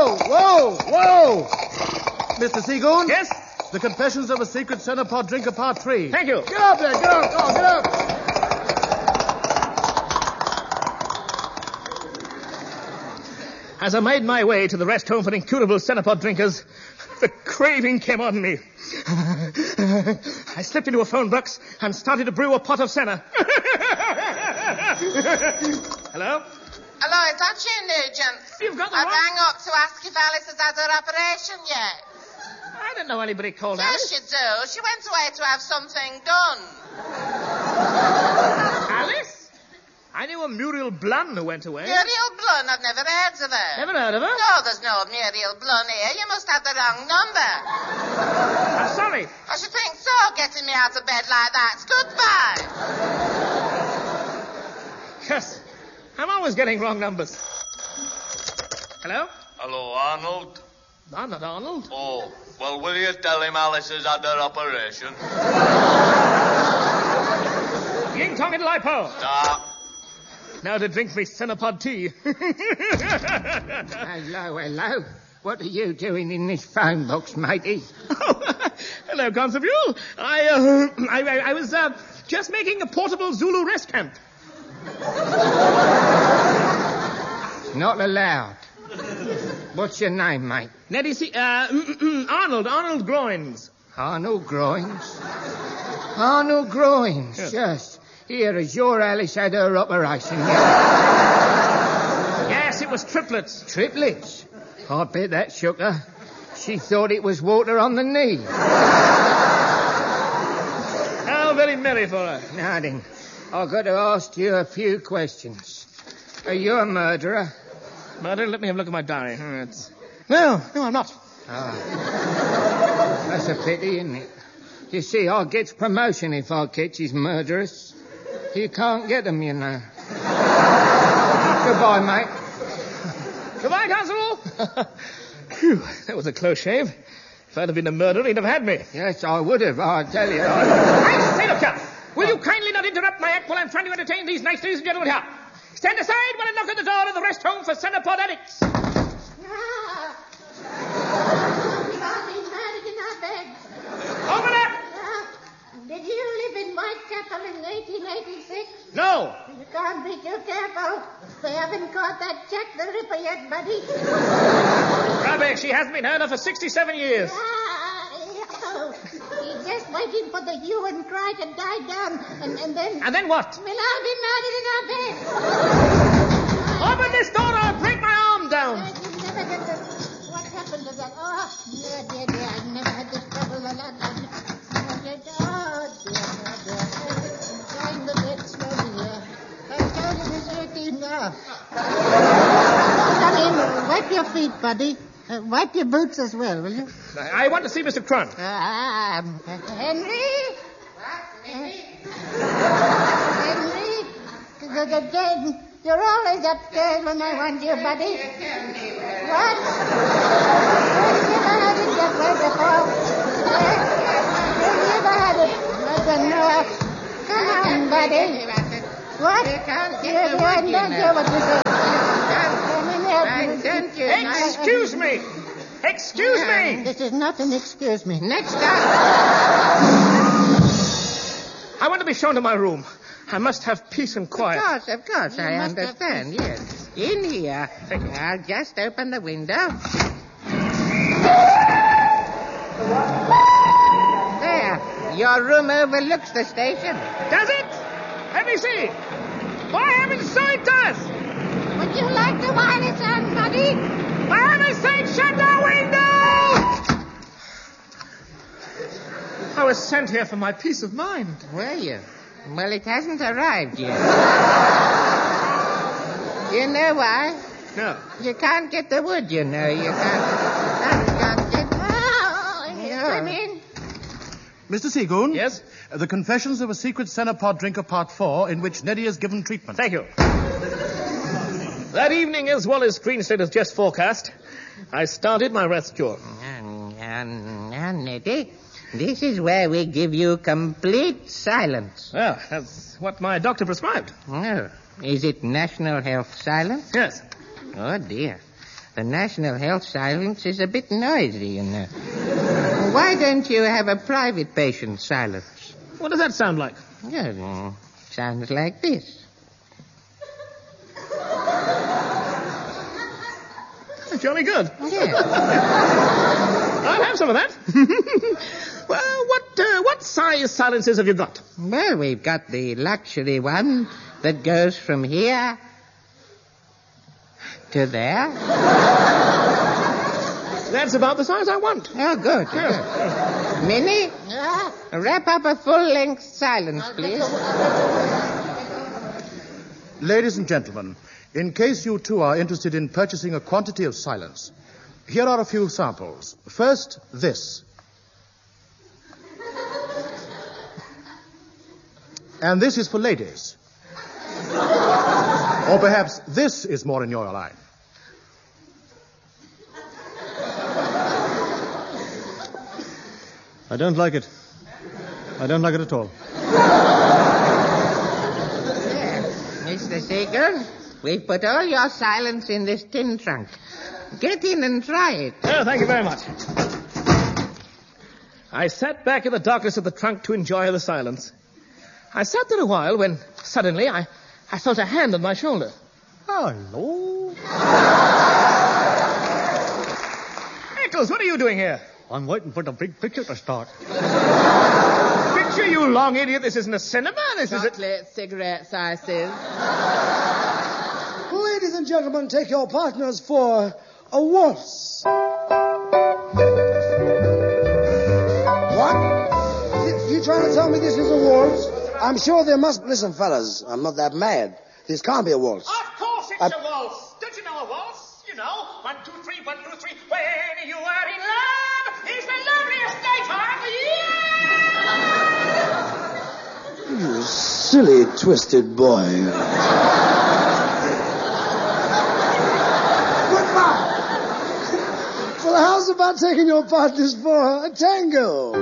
Whoa! Mr. Seagoon? Yes? The Confessions of a Secret Cenopod Drinker, Part 3. Thank you. Get up there, get up! Oh, get up! As I made my way to the rest home for incurable Cenopod drinkers, the craving came on me. I slipped into a phone box and started to brew a pot of senna. Hello? Hello, is that you, Nugent? You've got the I wrong... rang up to ask if Alice has had her operation yet. I didn't know anybody called Yes, Alice. you do. She went away to have something done. Alice? I knew a Muriel Blunn who went away. Muriel Blunn, I've never heard of her. Never heard of her? No, there's no Muriel Blunn here. You must have the wrong number. I'm sorry. I should think so, getting me out of bed like that. Goodbye. Yes. I'm always getting wrong numbers. Hello? Hello, Arnold. I'm not Arnold. Oh, well, will you tell him Alice has had her operation? Ying Tong and Lipo. Nah. Now to drink me Cenopod tea. Hello. What are you doing in this phone box, matey? Hello, Constable. I was just making a portable Zulu rest camp. Not allowed. What's your name, mate? Neddy C... Arnold Groins. Arnold Groins? Arnold Groins, yes. Here, has your Alice had her operation yet? Yes, it was triplets. Triplets? I bet that shook her. She thought it was water on the knee. How very merry for her. Now then, I've got to ask you a few questions. Are you a murderer? Murder? Let me have a look at my diary. No, I'm not. That's a pity, isn't it? You see, I gets promotion if I catches murderers. You can't get them, you know. Goodbye, mate. Goodbye, Constable. Phew, that was a close shave. If I'd have been a murderer, he'd have had me. Yes, I would have, I tell you. I say, look here. Will you kindly not interrupt my act while I'm trying to entertain these nice ladies and gentlemen here? Stand aside while I knock at the door of the rest home for Cenopod addicts. Open up! Did you live in Whitechapel in 1886? No. You can't be too careful. They haven't caught that Jack the Ripper yet, buddy. Rubbish, she hasn't been heard of for 67 years. He's just waiting for the hue and cry to die down, and then... And then what? We'll all be murdered in our bed. Open this door or I'll break my arm down. You never get the... What happened to that? Oh, dear, I've never had this trouble a lot. Find the bed slowly here. I'm told it is hurting now. Come in, wipe your feet, buddy. Wipe your boots as well, will you? I want to see Mr. Crun. Henry? What, Henry? You're always upstairs when I want you, buddy. What? You've never had it that way before. You've never had it. I don't know. Come on, buddy. What? You can't get the wood, you know. What you say. Excuse me. Excuse me. This is not an excuse me. Next time. I want to be shown to my room. I must have peace and quiet. Of course, I understand, yes. In here. I'll just open the window. There. Your room overlooks the station. Does it? Let me see. For heaven's sake, it does. Would you like to while it's on, buddy? For heaven's sake, shut the window! I was sent here for my peace of mind. Were you? Well, it hasn't arrived yet. You know why? No. You can't get the wood, you know. You can't get... Oh, come in. Mr. Seagoon? Yes? The Confessions of a Secret Cenopod Drinker, Part 4, in which Neddy is given treatment. Thank you. That evening, as Wallace Greenstead has just forecast, I started my rest cure. Now, Neddy, this is where we give you complete silence. Well, that's what my doctor prescribed. Oh, is it national health silence? Yes. Oh, dear. The National Health silence is a bit noisy, you know. Why don't you have a private patient silence? What does that sound like? Yeah, sounds like this. Jolly good. Yeah. I'll have some of that. Well, what size silences have you got? Well, we've got the luxury one that goes from here to there. That's about the size I want. Oh, good. Good. Minnie, wrap up a full-length silence, please. Ladies and gentlemen, in case you too are interested in purchasing a quantity of silence, here are a few samples. First, this. And this is for ladies. Or perhaps this is more in your line. I don't like it. I don't like it at all. Mr. Seeger, we've put all your silence in this tin trunk. Get in and try it. Oh, thank you very much. I sat back in the darkness of the trunk to enjoy the silence. I sat there a while when suddenly I felt a hand on my shoulder. Hello. Eccles, what are you doing here? I'm waiting for the big picture to start. Picture, you long idiot. This isn't a cinema. This is a... Chocolate cigarettes, I says. Ladies and gentlemen, take your partners for a waltz. What? You trying to tell me this is a waltz? I'm sure there must... Listen, fellas, I'm not that mad. This can't be a waltz. Of course it's a waltz. Don't you know a waltz? You know, 1, 2, 3, 1, 2, 3. When you are in love, it's the loveliest day time of year. You silly, twisted boy. Goodbye. Well, how's about taking your partners for a tango?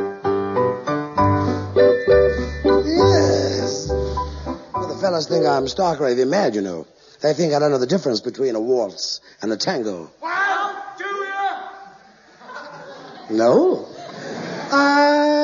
Yes. Well, the fellas think I'm stark raving mad, you know. They think I don't know the difference between a waltz and a tango. Well, do you? No.